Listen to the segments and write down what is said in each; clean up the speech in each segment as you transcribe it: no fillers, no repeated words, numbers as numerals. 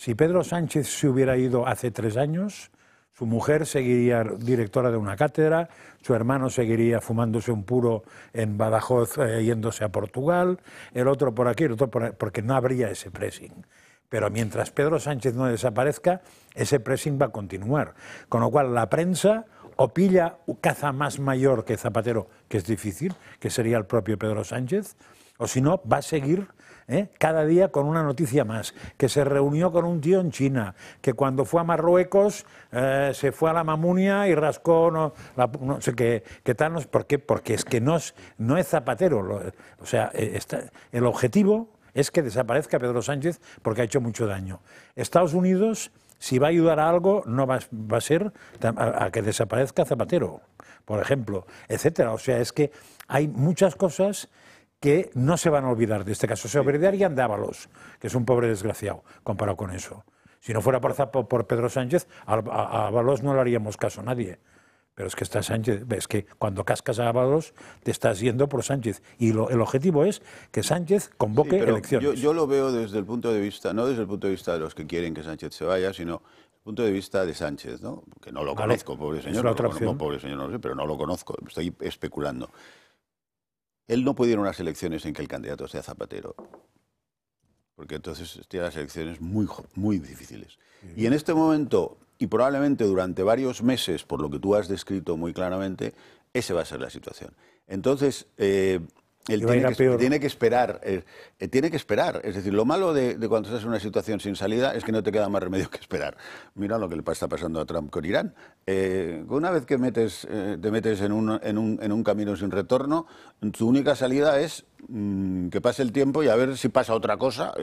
Si Pedro Sánchez se hubiera ido hace 3 años, su mujer seguiría directora de una cátedra, su hermano seguiría fumándose un puro en Badajoz yéndose a Portugal, el otro por aquí, el otro por ahí, porque no habría ese pressing. Pero mientras Pedro Sánchez no desaparezca, ese pressing va a continuar. Con lo cual la prensa o pilla caza más mayor que Zapatero, que es difícil, que sería el propio Pedro Sánchez, o si no, va a seguir cada día con una noticia más, que se reunió con un tío en China, que cuando fue a Marruecos se fue a la Mamunia y rascó no sé qué tal, ¿por qué? Porque es que no es Zapatero, o sea, el objetivo es que desaparezca Pedro Sánchez porque ha hecho mucho daño. Estados Unidos, si va a ayudar a algo, no va a ser a que desaparezca Zapatero, por ejemplo, etcétera. O sea, es que hay muchas cosas que no se van a olvidar de este caso. Se olvidarían de Ábalos, que es un pobre desgraciado, comparado con eso. Si no fuera por Pedro Sánchez, a Ábalos no le haríamos caso a nadie. Pero es que está Sánchez, ves que cuando cascas a Ábalos te estás yendo por Sánchez. Y el objetivo es que Sánchez convoque elecciones. Yo lo veo desde el punto de vista, no desde el punto de vista de los que quieren que Sánchez se vaya, sino desde el punto de vista de Sánchez, ¿no? Que no lo conozco, pobre señor. Pobre señor, no lo sé, pero no lo conozco, estoy especulando. Él no puede ir a unas elecciones en que el candidato sea Zapatero, porque entonces tiene las elecciones muy difíciles. Y en este momento, y probablemente durante varios meses, por lo que tú has descrito muy claramente, esa va a ser la situación. Entonces, él tiene que esperar, es decir, lo malo de cuando estás en una situación sin salida es que no te queda más remedio que esperar. Mira lo que le está pasando a Trump con Irán. Una vez que te metes en un camino sin retorno, tu única salida es que pase el tiempo y a ver si pasa otra cosa.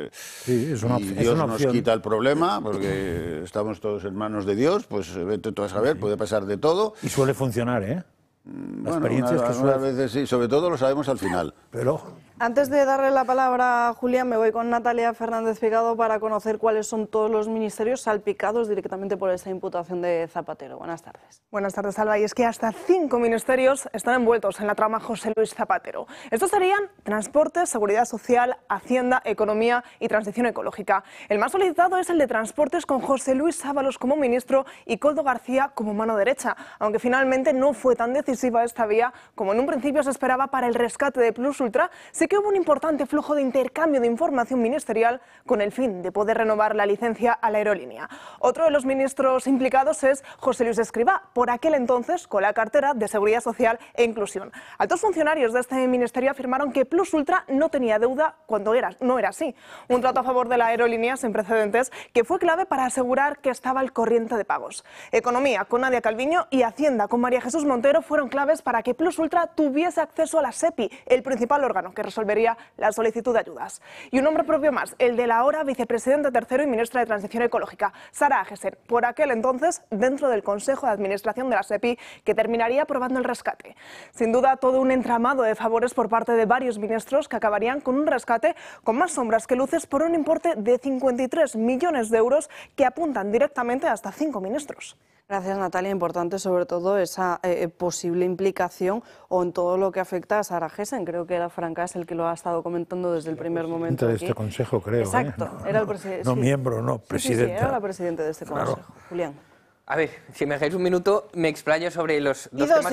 Sí, es una opción. Dios nos quita el problema, porque estamos todos en manos de Dios, pues vete tú a saber, puede pasar de todo. Y suele funcionar, ¿eh? Bueno, algunas veces sí, sobre todo lo sabemos al final. Pero antes de darle la palabra a Julián, me voy con Natalia Fernández Picado para conocer cuáles son todos los ministerios salpicados directamente por esta imputación de Zapatero. Buenas tardes. Buenas tardes, Alba. Y es que hasta 5 ministerios están envueltos en la trama José Luis Zapatero. Estos serían Transporte, Seguridad Social, Hacienda, Economía y Transición Ecológica. El más solicitado es el de Transportes, con José Luis Ábalos como ministro y Koldo García como mano derecha, aunque finalmente no fue tan decisiva esta vía como en un principio se esperaba para el rescate de Plus Ultra. Sí que hubo un importante flujo de intercambio de información ministerial con el fin de poder renovar la licencia a la aerolínea. Otro de los ministros implicados es José Luis Escrivá, por aquel entonces con la cartera de Seguridad Social e Inclusión. Altos funcionarios de este ministerio afirmaron que Plus Ultra no tenía deuda cuando no era así. Un trato a favor de la aerolínea sin precedentes que fue clave para asegurar que estaba al corriente de pagos. Economía con Nadia Calviño y Hacienda con María Jesús Montero fueron claves para que Plus Ultra tuviese acceso a la SEPI, el principal órgano que resolvería la solicitud de ayudas. Y un nombre propio más, el de la ahora vicepresidenta tercero y ministra de Transición Ecológica, Sara Agesen, por aquel entonces dentro del Consejo de Administración de la SEPI, que terminaría aprobando el rescate. Sin duda, todo un entramado de favores por parte de varios ministros que acabarían con un rescate con más sombras que luces por un importe de 53 millones de euros que apuntan directamente a hasta 5 ministros. Gracias, Natalia. Importante sobre todo esa posible implicación o en todo lo que afecta a Sara Agesen. Creo que era Francas el que lo ha estado comentando desde el primer momento. De este consejo, creo. Exacto. No, era el presidente. No, miembro, no, presidenta. Sí, era la presidenta de este consejo. Julián. A ver, si me dejáis un minuto, me explayo sobre los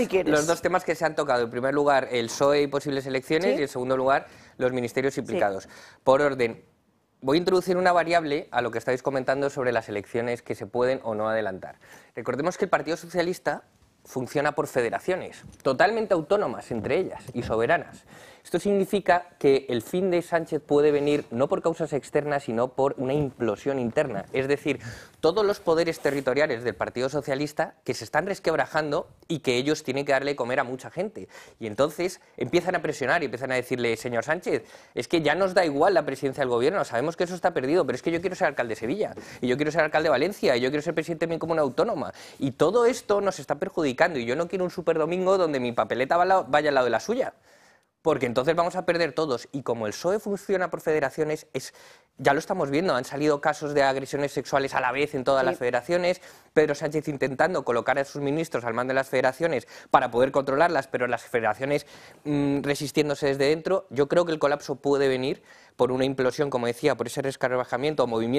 dos temas que se han tocado. En primer lugar, el PSOE y posibles elecciones, y en segundo lugar, los ministerios implicados. Por orden, voy a introducir una variable a lo que estáis comentando sobre las elecciones que se pueden o no adelantar. Recordemos que el Partido Socialista funciona por federaciones, totalmente autónomas entre ellas y soberanas. Esto significa que el fin de Sánchez puede venir no por causas externas, sino por una implosión interna. Es decir, todos los poderes territoriales del Partido Socialista que se están resquebrajando y que ellos tienen que darle comer a mucha gente. Y entonces empiezan a presionar y empiezan a decirle, señor Sánchez, es que ya nos da igual la presidencia del gobierno, sabemos que eso está perdido, pero es que yo quiero ser alcalde de Sevilla, y yo quiero ser alcalde de Valencia, y yo quiero ser presidente de mi comuna autónoma. Y todo esto nos está perjudicando, y yo no quiero un superdomingo donde mi papeleta vaya al lado de la suya. Porque entonces vamos a perder todos. Y como el PSOE funciona por federaciones, ya lo estamos viendo, han salido casos de agresiones sexuales a la vez en todas las federaciones, Pedro Sánchez intentando colocar a sus ministros al mando de las federaciones para poder controlarlas, pero las federaciones resistiéndose desde dentro. Yo creo que el colapso puede venir por una implosión, como decía, por ese resquebrajamiento o movimiento